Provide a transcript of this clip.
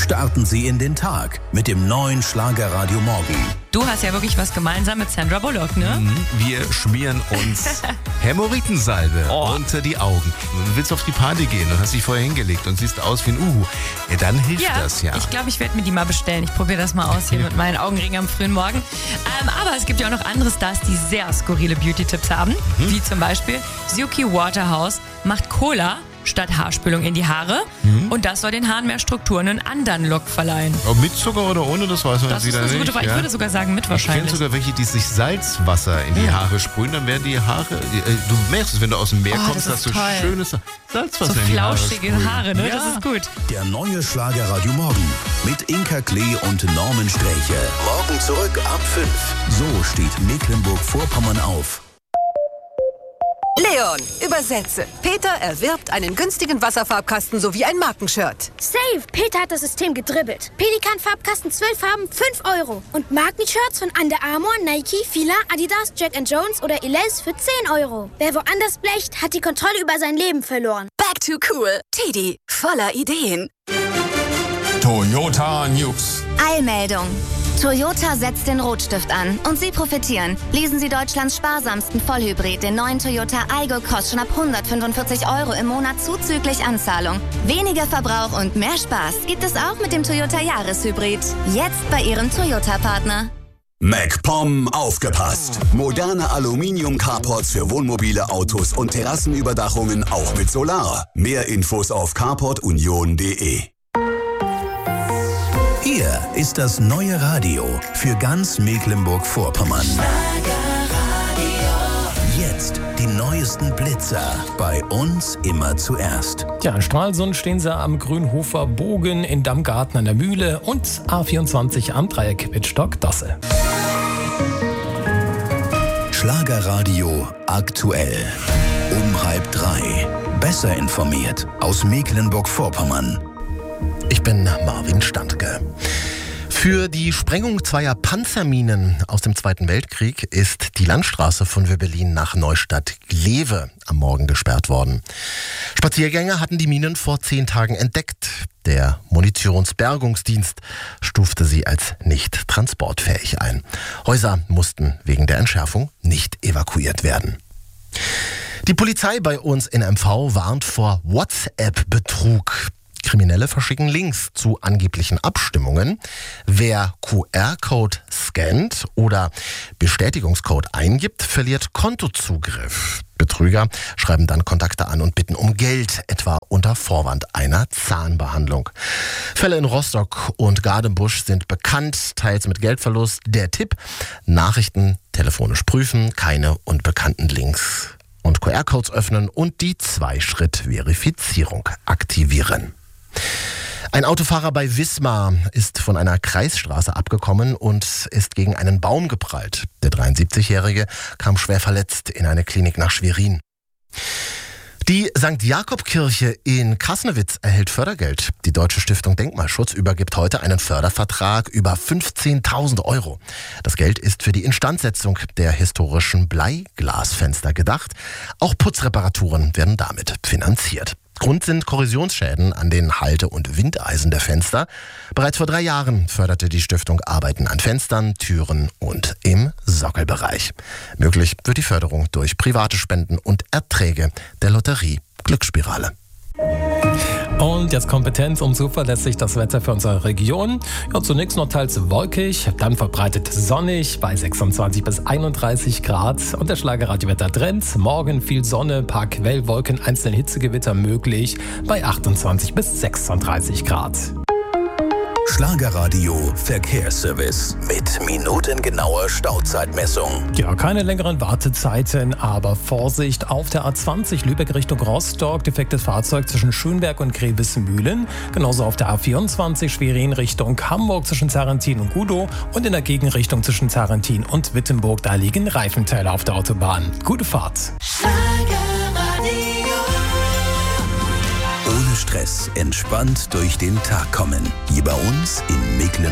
Starten Sie in den Tag mit dem neuen Schlagerradio Morgen. Du hast ja wirklich was gemeinsam mit Sandra Bullock, ne? Wir schmieren uns Hämorrhoidensalbe unter die Augen. Du willst auf die Party gehen und hast dich vorher hingelegt und siehst aus wie ein Uhu. Ja, dann hilft das ja. Ich glaube, ich werde mir die mal bestellen. Ich probiere das mal aus hier mit meinen Augenringen am frühen Morgen. Aber es gibt ja auch noch andere Stars, die sehr skurrile Beauty-Tipps haben. Wie zum Beispiel Suki Waterhouse macht Cola statt Haarspülung in die Haare. Und das soll den Haaren mehr Struktur und einen anderen Look verleihen. Ob mit Zucker oder ohne, das weiß man Das ist eine gute Frage. Ich würde sogar sagen mit wahrscheinlich. Ich kenne sogar welche, die sich Salzwasser in die Haare sprühen, dann werden die Haare, du merkst es, wenn du aus dem Meer kommst, hast du schönes Salzwasser in die Haare. So flauschige Haare, ne? Ja. Das ist gut. Der neue Schlagerradio Morgen mit Inka Klee und Norman Sträche. Morgen zurück ab 5. So steht Mecklenburg-Vorpommern auf. Leon, übersetze. Peter erwirbt einen günstigen Wasserfarbkasten sowie ein Markenshirt. Safe! Peter hat das System gedribbelt. Pelikan-Farbkasten 12 Farben, 5 €. Und Markenshirts von Under Armour, Nike, Fila, Adidas, Jack & Jones oder Elize für 10 €. Wer woanders blecht, hat die Kontrolle über sein Leben verloren. Back to cool. Teddy, voller Ideen. Toyota News. Eilmeldung. Toyota setzt den Rotstift an und Sie profitieren. Leasen Sie Deutschlands sparsamsten Vollhybrid, den neuen Toyota Aygo, kostet schon ab 145 € im Monat zuzüglich Anzahlung. Weniger Verbrauch und mehr Spaß gibt es auch mit dem Toyota Jahreshybrid. Jetzt bei Ihrem Toyota-Partner. MacPom aufgepasst. Moderne Aluminium-Carports für Wohnmobile, Autos und Terrassenüberdachungen auch mit Solar. Mehr Infos auf carportunion.de. Hier ist das neue Radio für ganz Mecklenburg-Vorpommern. Jetzt die neuesten Blitzer. Bei uns immer zuerst. Ja, in Stralsund stehen sie am Grünhofer Bogen, in Dammgarten an der Mühle und A24 am Dreieck Wittstock-Dosse. Schlagerradio aktuell. Um 2:30. Besser informiert aus Mecklenburg-Vorpommern. Ich bin Marvin Standke. Für die Sprengung zweier Panzerminen aus dem Zweiten Weltkrieg ist die Landstraße von Wöbbelin nach Neustadt-Glewe am Morgen gesperrt worden. Spaziergänger hatten die Minen vor 10 Tagen entdeckt. Der Munitionsbergungsdienst stufte sie als nicht transportfähig ein. Häuser mussten wegen der Entschärfung nicht evakuiert werden. Die Polizei bei uns in MV warnt vor WhatsApp-Betrug. Kriminelle verschicken Links zu angeblichen Abstimmungen. Wer QR-Code scannt oder Bestätigungscode eingibt, verliert Kontozugriff. Betrüger schreiben dann Kontakte an und bitten um Geld, etwa unter Vorwand einer Zahnbehandlung. Fälle in Rostock und Gardenbusch sind bekannt, teils mit Geldverlust. Der Tipp: Nachrichten telefonisch prüfen, keine unbekannten Links und QR-Codes öffnen und die 2-Schritt-Verifizierung aktivieren. Ein Autofahrer bei Wismar ist von einer Kreisstraße abgekommen und ist gegen einen Baum geprallt. Der 73-Jährige kam schwer verletzt in eine Klinik nach Schwerin. Die St. Jakob-Kirche in Krasnewitz erhält Fördergeld. Die Deutsche Stiftung Denkmalschutz übergibt heute einen Fördervertrag über 15.000 €. Das Geld ist für die Instandsetzung der historischen Bleiglasfenster gedacht. Auch Putzreparaturen werden damit finanziert. Grund sind Korrosionsschäden an den Halte- und Windeisen der Fenster. Bereits vor 3 Jahren förderte die Stiftung Arbeiten an Fenstern, Türen und im Sockelbereich. Möglich wird die Förderung durch private Spenden und Erträge der Lotterie Glücksspirale. Und jetzt Kompetenz und zuverlässig das Wetter für unsere Region. Ja, zunächst noch teils wolkig, dann verbreitet sonnig bei 26 bis 31 Grad. Und der Schlagerradiowetter-Trend: morgen viel Sonne, paar Quellwolken, einzelne Hitzegewitter möglich bei 28 bis 36 Grad. Schlagerradio Verkehrsservice mit minutengenauer Stauzeitmessung. Ja, keine längeren Wartezeiten, aber Vorsicht auf der A20 Lübeck Richtung Rostock. Defektes Fahrzeug zwischen Schönberg und Grevesmühlen. Genauso auf der A24 Schwerin Richtung Hamburg zwischen Zarentin und Gudow. Und in der Gegenrichtung zwischen Zarentin und Wittenburg. Da liegen Reifenteile auf der Autobahn. Gute Fahrt. Ohne Stress, entspannt durch den Tag kommen. Hier bei uns in Mecklenburg.